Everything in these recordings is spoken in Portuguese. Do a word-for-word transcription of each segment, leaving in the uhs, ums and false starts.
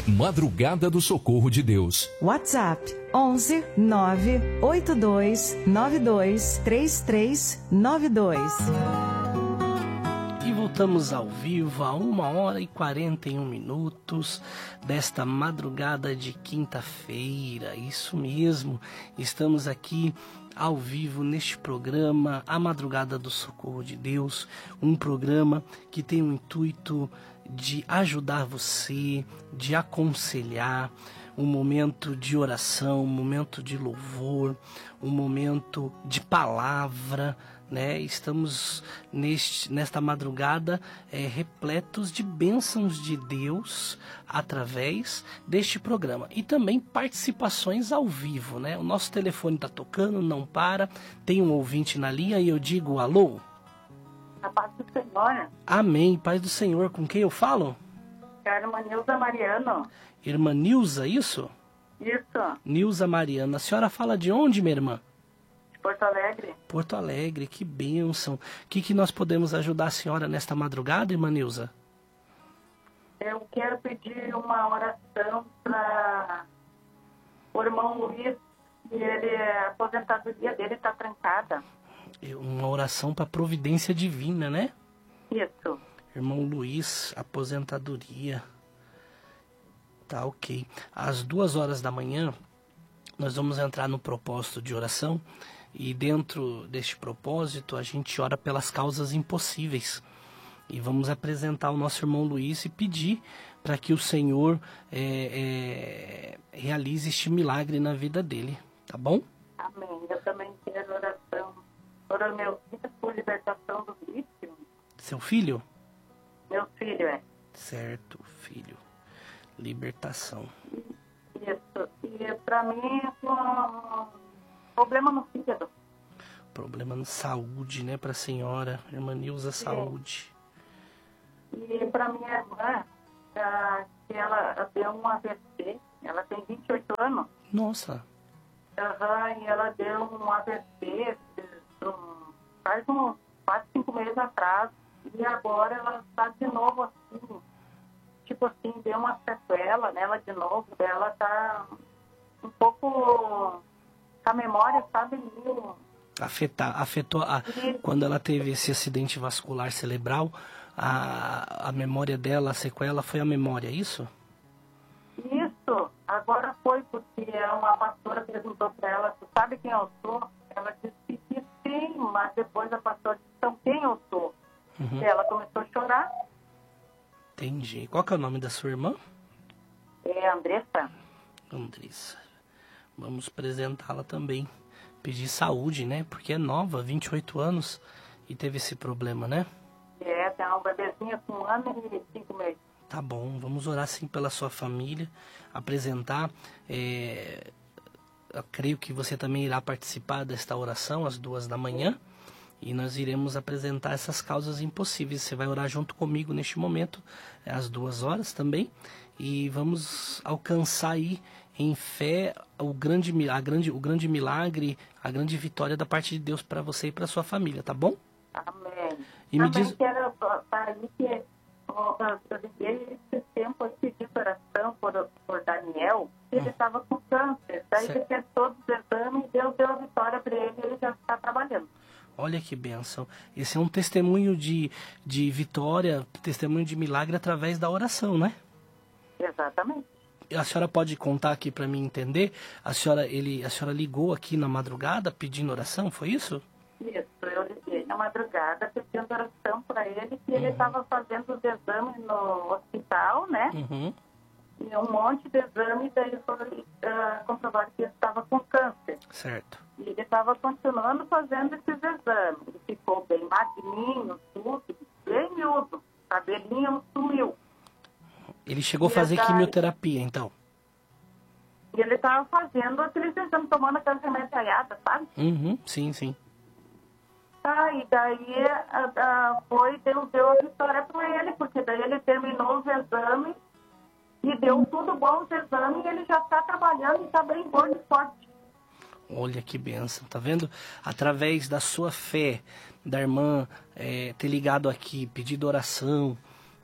Madrugada do Socorro de Deus. WhatsApp onze nove oito dois nove dois três três nove dois. E voltamos ao vivo a uma hora e quarenta e um minutos desta madrugada de quinta-feira. Isso mesmo, estamos aqui ao vivo neste programa, A Madrugada do Socorro de Deus, um programa que tem o intuito de ajudar você, de aconselhar, um momento de oração, um momento de louvor, um momento de palavra, né? Estamos neste, nesta madrugada é, repletos de bênçãos de Deus através deste programa. E também participações ao vivo, né? O nosso telefone está tocando, não para, tem um ouvinte na linha e eu digo alô. A paz do Senhor. Amém, paz do Senhor. Com quem eu falo? É a irmã Nilza Mariano. Irmã Nilza, isso? Isso. Nilza Mariana. A senhora fala de onde, minha irmã? De Porto Alegre. Porto Alegre, que bênção. O que, que nós podemos ajudar a senhora nesta madrugada, irmã Nilza? Eu quero pedir uma oração para o irmão Luiz, que ele, a aposentadoria dele está trancada. Uma oração para a providência divina, né? Isso. Irmão Luiz, aposentadoria. Tá, ok. Às duas horas da manhã, nós vamos entrar no propósito de oração. E dentro deste propósito, a gente ora pelas causas impossíveis. E vamos apresentar o nosso irmão Luiz e pedir para que o Senhor é, é, realize este milagre na vida dele. Tá bom? Amém. Eu também quero oração para o meu filho por libertação do vício. Seu filho? Meu filho, é. Certo, filho. Libertação. Isso. E para mim, um problema no fígado. Problema na saúde, né, para a senhora. Irmã Nilza, saúde. E para minha irmã, que ela deu um A V C, ela tem vinte e oito anos. Nossa. Uhum, e ela deu um A V C um, faz uns quatro, cinco meses atrás. E agora ela está de novo assim, tipo assim, deu uma sequela nela de novo. Ela está um pouco com a memória, sabe, meio... Afetar, afetou a, quando ela teve esse acidente vascular cerebral, a, a memória dela, a sequela foi a memória, isso? Isso, agora foi porque uma pastora perguntou para ela, tu sabe quem eu sou? Ela disse que sim, mas depois a pastora disse, então quem eu sou? Uhum. E ela começou a chorar. Entendi. Qual que é o nome da sua irmã? É Andressa. Andressa. Vamos apresentá-la também. Pedir saúde, né? Porque é nova, vinte e oito anos, e teve esse problema, né? É, tem uma bebezinha com um ano e cinco meses. Tá bom, vamos orar sim pela sua família, apresentar. É, eu creio que você também irá participar desta oração às duas da manhã. E nós iremos apresentar essas causas impossíveis. Você vai orar junto comigo neste momento, às duas horas também. E vamos alcançar aí em fé o grande, a grande, o grande milagre, a grande vitória da parte de Deus para você e para sua família, tá bom? Amém. E também me diz... quero para aí que eu liguei esse tempo a pedir oração por, por Daniel, que ele estava com câncer. Daí ele fez todos os exames e Deus deu a vitória para ele e ele já está trabalhando. Olha que bênção. Esse é um testemunho de, de vitória, testemunho de milagre através da oração, né? Exatamente. A senhora pode contar aqui para mim entender? A senhora, ele, a senhora ligou aqui na madrugada pedindo oração, foi isso? Isso, eu liguei na madrugada pedindo oração para ele, que uhum. ele estava fazendo os exames no hospital, né? Uhum. E um monte de exames, daí foi uh, comprovado que ele estava com câncer. Certo. E ele estava continuando fazendo esses exames. Ele ficou bem magrinho, tudo, bem miúdo. Cabelinho sumiu. Ele chegou a e fazer daí, quimioterapia, então? E ele estava fazendo aqueles exames, tomando aquelas remédios, sabe? Uhum, sim, sim. Tá, e daí a, a, foi, Deus deu a vitória para ele, porque daí ele terminou os exames e deu tudo bom os exames e ele já está trabalhando e está bem bom e forte. Olha que bênção, tá vendo? Através da sua fé, da irmã é, ter ligado aqui, pedido oração,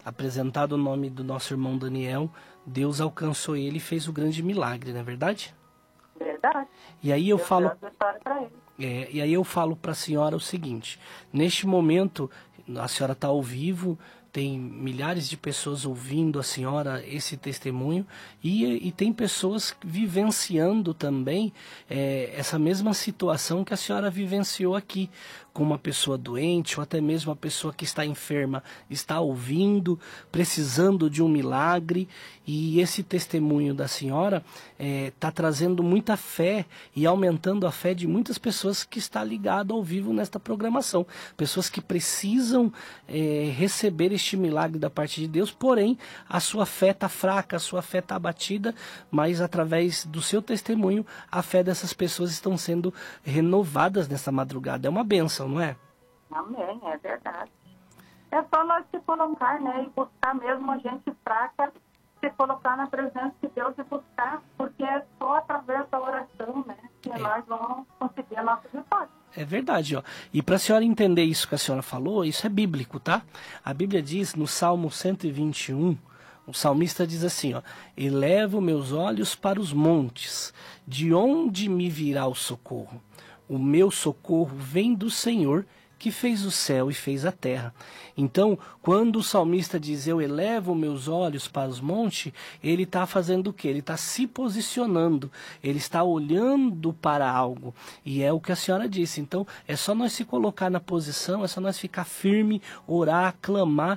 apresentado o nome do nosso irmão Daniel, Deus alcançou ele e fez o grande milagre, não é verdade? Verdade. E aí eu Deus falo, deu essa história pra ele. é, e aí eu falo para a senhora o seguinte: neste momento a senhora está ao vivo, tem milhares de pessoas ouvindo a senhora esse testemunho e, e tem pessoas vivenciando também é, essa mesma situação que a senhora vivenciou aqui, com uma pessoa doente ou até mesmo uma pessoa que está enferma, está ouvindo, precisando de um milagre, e esse testemunho da senhora está é, trazendo muita fé e aumentando a fé de muitas pessoas que está ligado ao vivo nesta programação, pessoas que precisam é, receber este milagre da parte de Deus, porém a sua fé está fraca, a sua fé está abatida, mas através do seu testemunho a fé dessas pessoas estão sendo renovadas nessa madrugada. É uma bênção, não é? Amém, é verdade. É só nós se colocar, né, e buscar mesmo a gente fraca, se colocar na presença de Deus e buscar, porque é só através da oração, né, que é. nós vamos conseguir a nossa vitória. É verdade, ó. E para a senhora entender isso que a senhora falou, isso é bíblico, tá? A Bíblia diz no Salmo cento e vinte e um, o salmista diz assim, ó: elevo meus olhos para os montes, de onde me virá o socorro? O meu socorro vem do Senhor, que fez o céu e fez a terra. Então, quando o salmista diz, eu elevo meus olhos para os montes, ele está fazendo o quê? Ele está se posicionando, ele está olhando para algo. E é o que a senhora disse. Então, é só nós se colocar na posição, é só nós ficar firme, orar, clamar,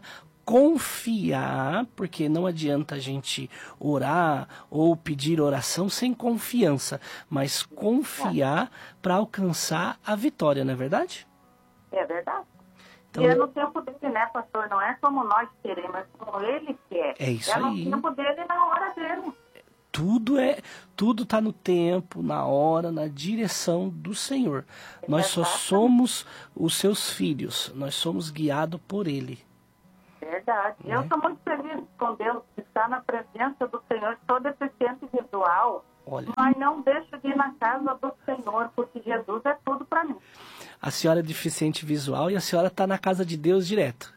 confiar, porque não adianta a gente orar ou pedir oração sem confiança, mas confiar para alcançar a vitória, não é verdade? É verdade. Então, e é no tempo dele, né, pastor? Não é como nós queremos, mas como ele quer. É isso é no aí. tempo dele e na hora dele. Tudo é, tudo está no tempo, na hora, na direção do Senhor. É nós só somos os seus filhos, nós somos guiados por Ele. Verdade. Né? Eu estou muito feliz com Deus de estar na presença do Senhor. Sou deficiente visual, Olha. mas não deixo de ir na casa do Senhor, porque Jesus é tudo para mim. A senhora é deficiente visual e a senhora está na casa de Deus direto.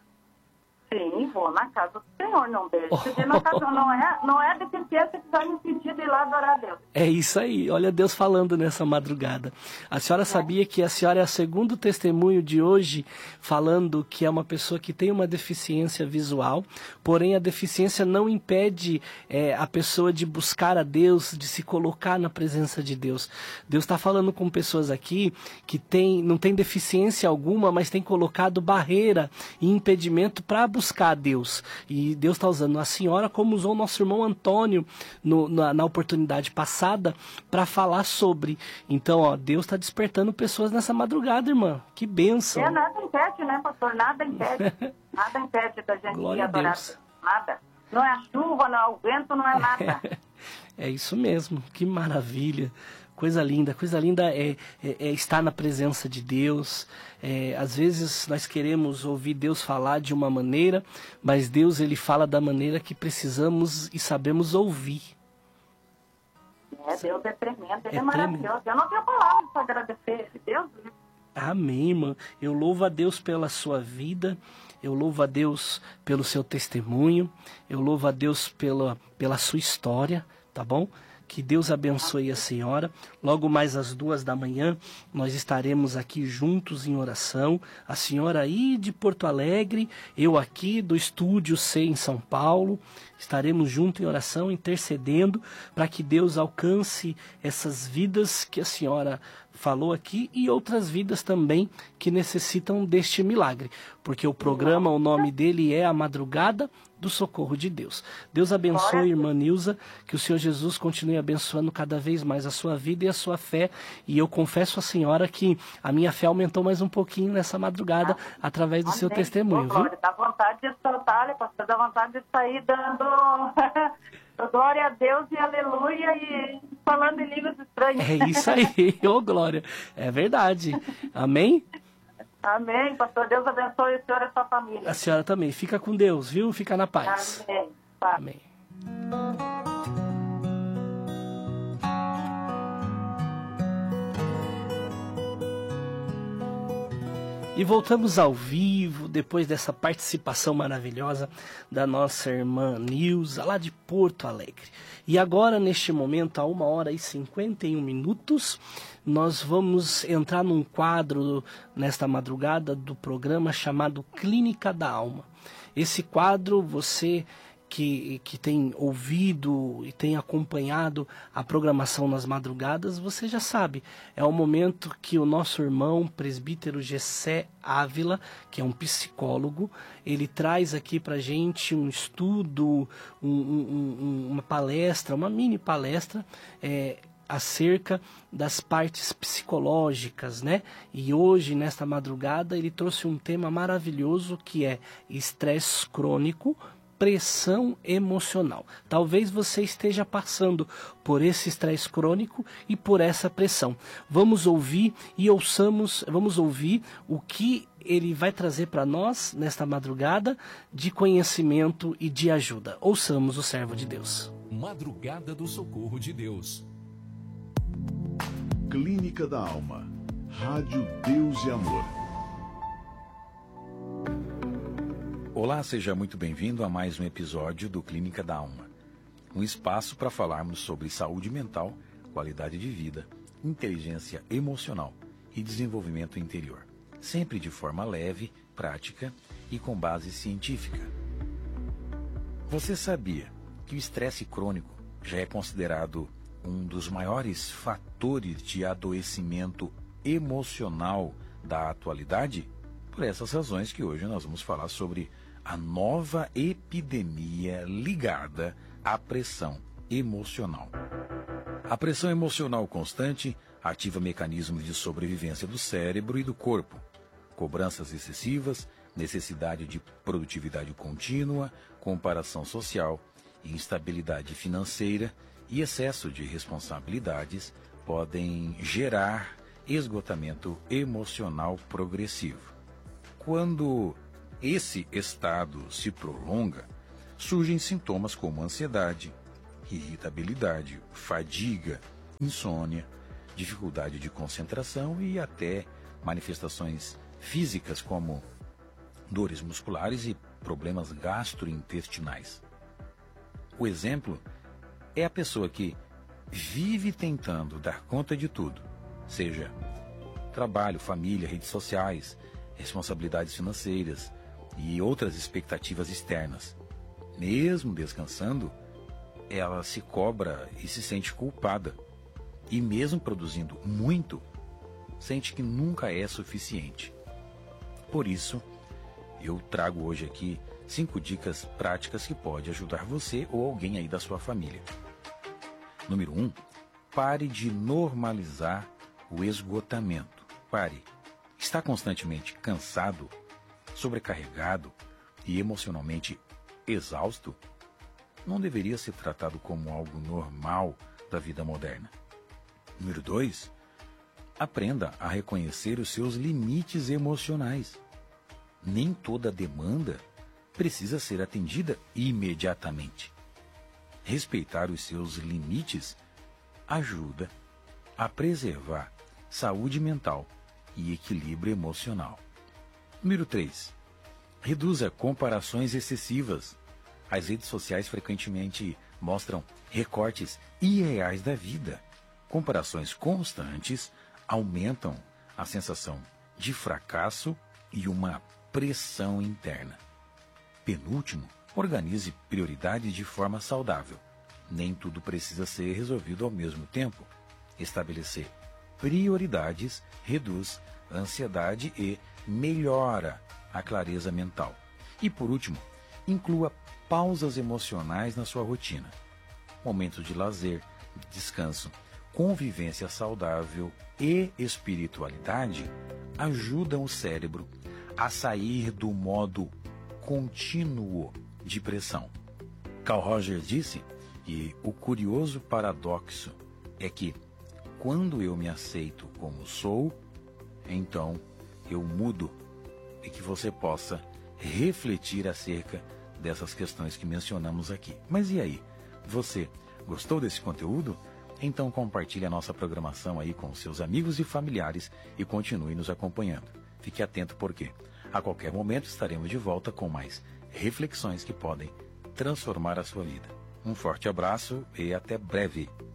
Sim, vou na casa do Senhor, não deixo de ir na casa. Não é, não é a deficiência que vai me impedir de ir lá adorar a Deus. É isso aí, olha Deus falando nessa madrugada. A senhora é. sabia que a senhora é o segundo testemunho de hoje falando que é uma pessoa que tem uma deficiência visual, porém a deficiência não impede é, a pessoa de buscar a Deus, de se colocar na presença de Deus. Deus está falando com pessoas aqui que tem, não tem deficiência alguma, mas tem colocado barreira e impedimento para buscar a Deus. E Deus está usando a senhora como usou o nosso irmão Antônio no, na, na oportunidade passada para falar sobre. Então, ó, Deus está despertando pessoas nessa madrugada, irmã. Que bênção. É, nada impede, né, pastor? Nada impede. Nada impede da gente Glória ir adorar a Deus. Nada. Não é a chuva, não é o vento, não é nada. É isso mesmo. Que maravilha. Coisa linda, coisa linda é, é, é estar na presença de Deus. É, às vezes nós queremos ouvir Deus falar de uma maneira, mas Deus ele fala da maneira que precisamos e sabemos ouvir. É, Deus é tremendo, Ele é, é maravilhoso. tremendo. Eu não tenho palavras para agradecer esse Deus. Amém, irmã. Eu louvo a Deus pela sua vida, eu louvo a Deus pelo seu testemunho, eu louvo a Deus pela, pela sua história, tá bom? Que Deus abençoe a senhora. Logo mais às duas da manhã, nós estaremos aqui juntos em oração. A senhora aí de Porto Alegre, eu aqui do Estúdio C em São Paulo. Estaremos juntos em oração, intercedendo para que Deus alcance essas vidas que a senhora falou aqui e outras vidas também que necessitam deste milagre. Porque o programa, o nome dele é A Madrugada do Socorro de Deus. Deus abençoe, irmã Nilza, que o Senhor Jesus continue abençoando cada vez mais a sua vida e a sua fé. E eu confesso à senhora que a minha fé aumentou mais um pouquinho nessa madrugada ah, através do amém. Seu testemunho, Glória, viu? Dá vontade de soltar, pastor, dá vontade de sair dando glória a Deus e aleluia e falando em línguas estranhas. É isso aí, ô glória. É verdade. Amém? Amém, pastor. Deus abençoe o senhor e a sua família. A senhora também. Fica com Deus, viu? Fica na paz. Amém. Tá. Amém. E voltamos ao vivo, depois dessa participação maravilhosa da nossa irmã Nilza, lá de Porto Alegre. E agora, neste momento, a uma hora e cinquenta e um minutos, nós vamos entrar num quadro, nesta madrugada, do programa chamado Clínica da Alma. Esse quadro, você que, que tem ouvido e tem acompanhado a programação nas madrugadas, você já sabe, é o momento que o nosso irmão presbítero Gessé Ávila, que é um psicólogo, ele traz aqui para gente um estudo, um, um, uma palestra, uma mini palestra, é, acerca das partes psicológicas, né? E hoje, nesta madrugada, ele trouxe um tema maravilhoso que é estresse crônico, pressão emocional. Talvez você esteja passando por esse estresse crônico e por essa pressão. Vamos ouvir e ouçamos, vamos ouvir o que ele vai trazer para nós nesta madrugada de conhecimento e de ajuda. Ouçamos o servo de Deus. Madrugada do Socorro de Deus. Clínica da Alma. Rádio Deus e Amor. Olá, seja muito bem-vindo a mais um episódio do Clínica da Alma. Um espaço para falarmos sobre saúde mental, qualidade de vida, inteligência emocional e desenvolvimento interior. Sempre de forma leve, prática e com base científica. Você sabia que o estresse crônico já é considerado um dos maiores fatores de adoecimento emocional da atualidade? Por essas razões que hoje nós vamos falar sobre a nova epidemia ligada à pressão emocional. A pressão emocional constante ativa mecanismos de sobrevivência do cérebro e do corpo. Cobranças excessivas, necessidade de produtividade contínua, comparação social, instabilidade financeira e excesso de responsabilidades podem gerar esgotamento emocional progressivo. Quando esse estado se prolonga, surgem sintomas como ansiedade, irritabilidade, fadiga, insônia, dificuldade de concentração e até manifestações físicas como dores musculares e problemas gastrointestinais. O exemplo é a pessoa que vive tentando dar conta de tudo, seja trabalho, família, redes sociais, responsabilidades financeiras e outras expectativas externas. Mesmo descansando, ela se cobra e se sente culpada. E mesmo produzindo muito, sente que nunca é suficiente. Por isso, eu trago hoje aqui cinco dicas práticas que podem ajudar você ou alguém aí da sua família. Número um, pare de normalizar o esgotamento. Pare. Está constantemente cansado, sobrecarregado e emocionalmente exausto? Não deveria ser tratado como algo normal da vida moderna. Número dois, aprenda a reconhecer os seus limites emocionais. Nem toda demanda precisa ser atendida imediatamente. Respeitar os seus limites ajuda a preservar saúde mental e equilíbrio emocional. Número três. Reduza comparações excessivas. As redes sociais frequentemente mostram recortes irreais da vida. Comparações constantes aumentam a sensação de fracasso e uma pressão interna. Penúltimo, organize prioridades de forma saudável. Nem tudo precisa ser resolvido ao mesmo tempo. Estabelecer prioridades reduz a ansiedade e melhora a clareza mental. E por último, inclua pausas emocionais na sua rotina. Momentos de lazer, descanso, convivência saudável e espiritualidade ajudam o cérebro a sair do modo contínuo de pressão. Carl Rogers disse que o curioso paradoxo é que quando eu me aceito como sou, então eu mudo, e que você possa refletir acerca dessas questões que mencionamos aqui. Mas e aí? Você gostou desse conteúdo? Então compartilhe a nossa programação aí com seus amigos e familiares e continue nos acompanhando. Fique atento porque a qualquer momento estaremos de volta com mais reflexões que podem transformar a sua vida. Um forte abraço e até breve.